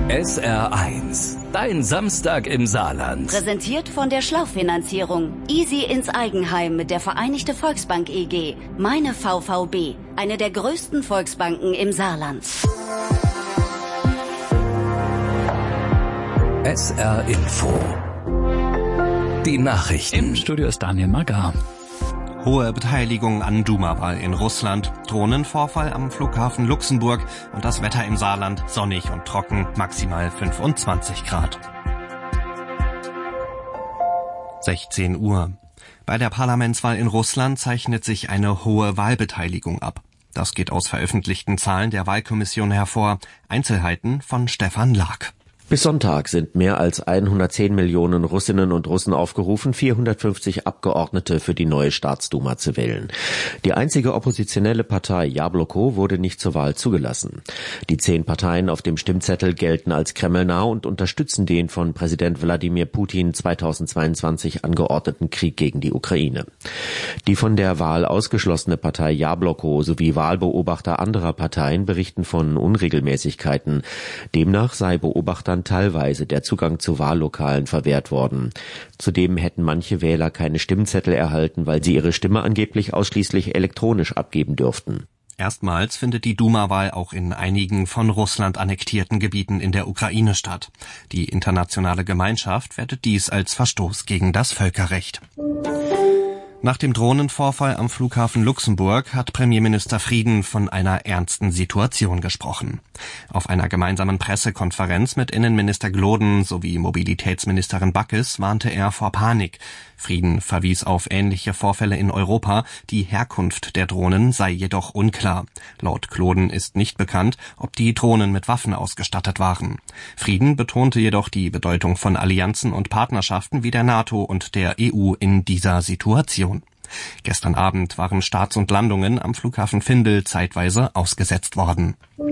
SR1, dein Samstag im Saarland. Präsentiert von der Schlauchfinanzierung. Easy ins Eigenheim mit der Vereinigte Volksbank EG. Meine VVB, eine der größten Volksbanken im Saarland. SR Info. Die Nachrichten. Im Studio ist Daniel Magar. Hohe Beteiligung an Duma-Wahl in Russland, Drohnenvorfall am Flughafen Luxemburg und das Wetter im Saarland sonnig und trocken, maximal 25 Grad. 16 Uhr. Bei der Parlamentswahl in Russland zeichnet sich eine hohe Wahlbeteiligung ab. Das geht aus veröffentlichten Zahlen der Wahlkommission hervor. Einzelheiten von Stefan Lag. Bis Sonntag sind mehr als 110 Millionen Russinnen und Russen aufgerufen, 450 Abgeordnete für die neue Staatsduma zu wählen. Die einzige oppositionelle Partei Jabloko wurde nicht zur Wahl zugelassen. Die 10 Parteien auf dem Stimmzettel gelten als kremlnah und unterstützen den von Präsident Wladimir Putin 2022 angeordneten Krieg gegen die Ukraine. Die von der Wahl ausgeschlossene Partei Jabloko sowie Wahlbeobachter anderer Parteien berichten von Unregelmäßigkeiten. Demnach sei Beobachtern teilweise der Zugang zu Wahllokalen verwehrt worden. Zudem hätten manche Wähler keine Stimmzettel erhalten, weil sie ihre Stimme angeblich ausschließlich elektronisch abgeben dürften. Erstmals findet die Duma-Wahl auch in einigen von Russland annektierten Gebieten in der Ukraine statt. Die internationale Gemeinschaft wertet dies als Verstoß gegen das Völkerrecht. Nach dem Drohnenvorfall am Flughafen Luxemburg hat Premierminister Frieden von einer ernsten Situation gesprochen. Auf einer gemeinsamen Pressekonferenz mit Innenminister Gloden sowie Mobilitätsministerin Backes warnte er vor Panik. Frieden verwies auf ähnliche Vorfälle in Europa, die Herkunft der Drohnen sei jedoch unklar. Laut Gloden ist nicht bekannt, ob die Drohnen mit Waffen ausgestattet waren. Frieden betonte jedoch die Bedeutung von Allianzen und Partnerschaften wie der NATO und der EU in dieser Situation. Gestern Abend waren Starts und Landungen am Flughafen Findel zeitweise ausgesetzt worden.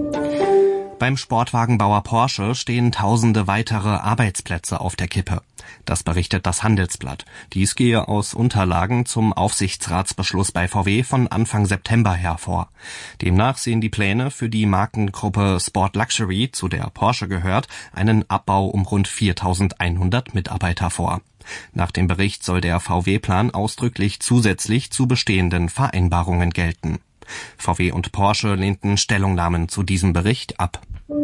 Beim Sportwagenbauer Porsche stehen tausende weitere Arbeitsplätze auf der Kippe. Das berichtet das Handelsblatt. Dies gehe aus Unterlagen zum Aufsichtsratsbeschluss bei VW von Anfang September hervor. Demnach sehen die Pläne für die Markengruppe Sport Luxury, zu der Porsche gehört, einen Abbau um rund 4.100 Mitarbeiter vor. Nach dem Bericht soll der VW-Plan ausdrücklich zusätzlich zu bestehenden Vereinbarungen gelten. VW und Porsche lehnten Stellungnahmen zu diesem Bericht ab.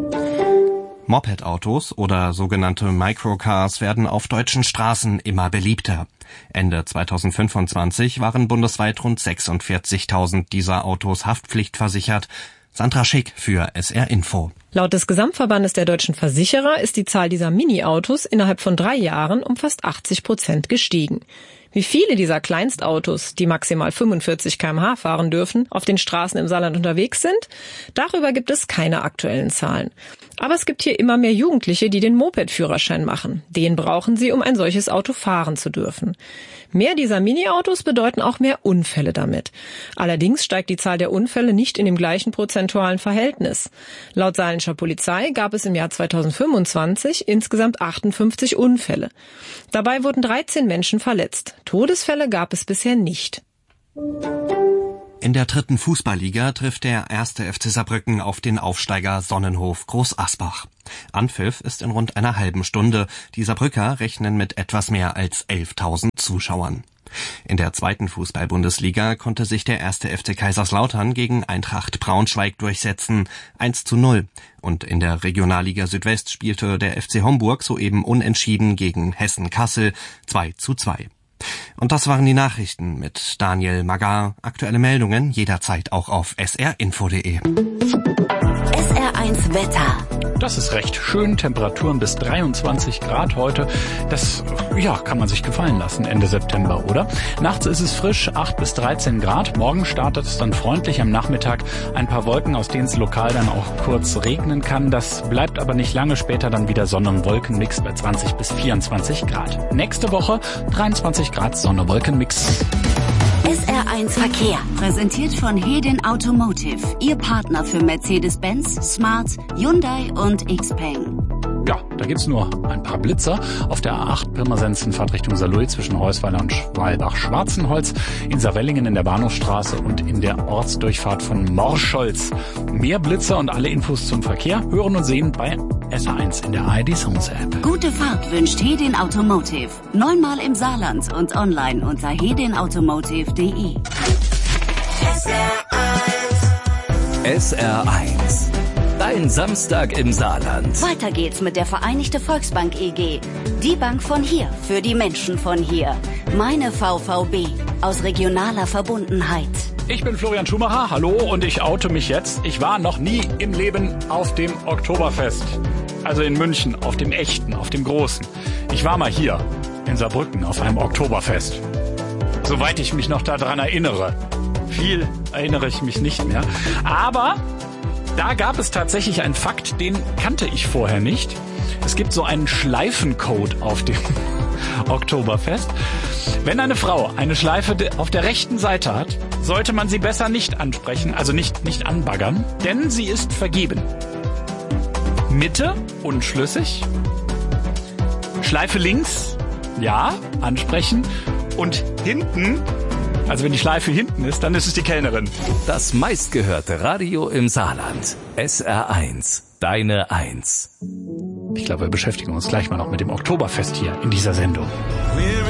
Moped-Autos oder sogenannte Microcars werden auf deutschen Straßen immer beliebter. Ende 2025 waren bundesweit rund 46.000 dieser Autos haftpflichtversichert. Sandra Schick für SR Info. Laut des Gesamtverbandes der deutschen Versicherer ist die Zahl dieser Mini-Autos innerhalb von 3 Jahren um fast 80% gestiegen. Wie viele dieser Kleinstautos, die maximal 45 km/h fahren dürfen, auf den Straßen im Saarland unterwegs sind, darüber gibt es keine aktuellen Zahlen. Aber es gibt hier immer mehr Jugendliche, die den Moped-Führerschein machen. Den brauchen sie, um ein solches Auto fahren zu dürfen. Mehr dieser Mini-Autos bedeuten auch mehr Unfälle damit. Allerdings steigt die Zahl der Unfälle nicht in dem gleichen prozentualen Verhältnis. Laut saarländischer Polizei gab es im Jahr 2025 insgesamt 58 Unfälle. Dabei wurden 13 Menschen verletzt. Todesfälle gab es bisher nicht. In der 3. Fußballliga trifft der 1. FC Saarbrücken auf den Aufsteiger Sonnenhof Groß Asbach. Anpfiff ist in rund einer halben Stunde. Die Saarbrücker rechnen mit etwas mehr als 11.000 Zuschauern. In der 2. Fußball-Bundesliga konnte sich der 1. FC Kaiserslautern gegen Eintracht Braunschweig durchsetzen, 1:0. Und in der Regionalliga Südwest spielte der FC Homburg soeben unentschieden gegen Hessen Kassel, 2:2. Und das waren die Nachrichten mit Daniel Magar. Aktuelle Meldungen jederzeit auch auf srinfo.de. SR1 Wetter. Das ist recht schön, Temperaturen bis 23 Grad heute. Das, kann man sich gefallen lassen Ende September, oder? Nachts ist es frisch, 8 bis 13 Grad. Morgen startet es dann freundlich, am Nachmittag ein paar Wolken, aus denen es lokal dann auch kurz regnen kann. Das bleibt aber nicht lange, später dann wieder Sonne- und Wolkenmix bei 20 bis 24 Grad. Nächste Woche 23 Grad Sonne-Wolkenmix. SR1 Verkehr. Präsentiert von Hedin Automotive. Ihr Partner für Mercedes-Benz, Smart, Hyundai und Xpeng. Ja, da gibt's nur ein paar Blitzer. Auf der A8 Pirmasens-Fahrt Richtung Saarlouis zwischen Heusweiler und Schwalbach-Schwarzenholz, in Saarwellingen in der Bahnhofstraße und in der Ortsdurchfahrt von Morscholz. Mehr Blitzer und alle Infos zum Verkehr hören und sehen bei SR1 in der ARD Songs App. Gute Fahrt wünscht Hedin Automotive. 9-mal im Saarland und online unter hedinautomotive.de. SR1. Dein Samstag im Saarland. Weiter geht's mit der Vereinigte Volksbank EG. Die Bank von hier, für die Menschen von hier. Meine VVB. Aus regionaler Verbundenheit. Ich bin Florian Schumacher, hallo, und ich oute mich jetzt. Ich war noch nie im Leben auf dem Oktoberfest. Also in München, auf dem echten, auf dem großen. Ich war mal hier, in Saarbrücken, auf einem Oktoberfest. Soweit ich mich noch daran erinnere. Viel erinnere ich mich nicht mehr. Aber da gab es tatsächlich einen Fakt, den kannte ich vorher nicht. Es gibt so einen Schleifencode auf dem Oktoberfest. Wenn eine Frau eine Schleife auf der rechten Seite hat, sollte man sie besser nicht ansprechen, also nicht anbaggern, denn sie ist vergeben. Mitte, unschlüssig. Schleife links, ja, ansprechen. Und hinten, also wenn die Schleife hinten ist, dann ist es die Kellnerin. Das meistgehörte Radio im Saarland. SR1. Deine 1. Ich glaube, wir beschäftigen uns gleich mal noch mit dem Oktoberfest hier in dieser Sendung.